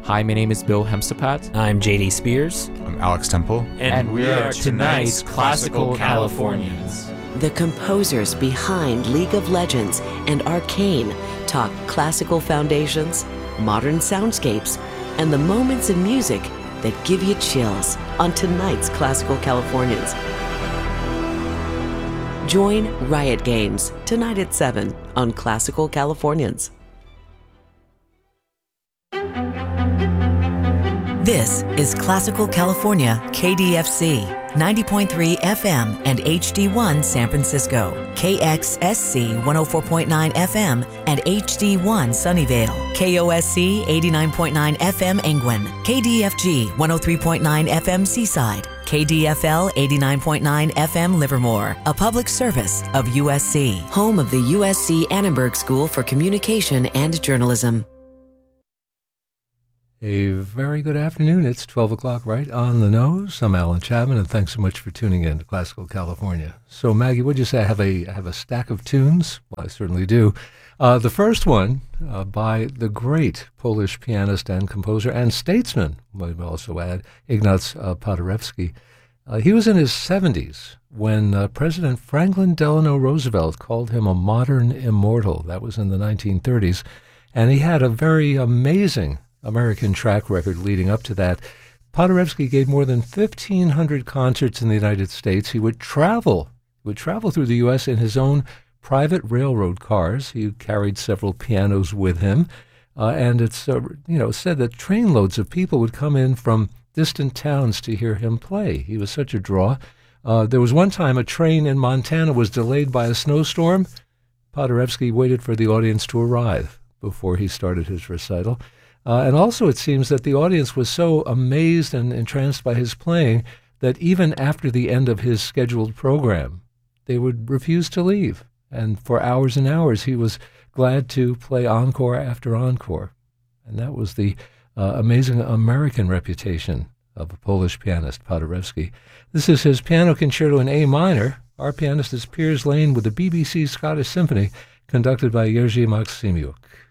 Hi, my name is Bill Hemstapat. I'm JD Spears. I'm Alex Temple. And we are tonight's Classical Californians. The composers behind League of Legends and Arcane talk classical foundations, modern soundscapes, and the moments in music that give you chills on tonight's Classical Californians. Join Riot Games tonight at 7 on Classical Californians. This is Classical California KDFC, 90.3 FM and HD1 San Francisco, KXSC 104.9 FM and HD1 Sunnyvale, KOSC 89.9 FM Angwin, KDFG 103.9 FM Seaside, KDFL 89.9 FM Livermore, a public service of USC. Home of the USC Annenberg School for Communication and Journalism. A very good afternoon. It's 12 o'clock right on the nose. I'm Alan Chapman, and thanks so much for tuning in to Classical California. So, Maggie, what'd you say? I have a stack of tunes? Well, I certainly do. The first one by the great Polish pianist and composer and statesman, might also add, Ignaz Paderewski. He was in his 70s when President Franklin Delano Roosevelt called him a modern immortal. That was in the 1930s. And he had a very amazing American track record leading up to that. Paderewski gave more than 1,500 concerts in the United States. He would travel through the U.S. in his own private railroad cars. He carried several pianos with him, and it's said that trainloads of people would come in from distant towns to hear him play. He was such a draw. There was one time a train in Montana was delayed by a snowstorm. Paderewski waited for the audience to arrive before he started his recital. And also it seems that the audience was so amazed and entranced by his playing that even after the end of his scheduled program, they would refuse to leave. And for hours and hours, he was glad to play encore after encore. And that was the amazing American reputation of a Polish pianist, Paderewski. This is his piano concerto in A minor. Our pianist is Piers Lane with the BBC Scottish Symphony, conducted by Jerzy Maksymyuk.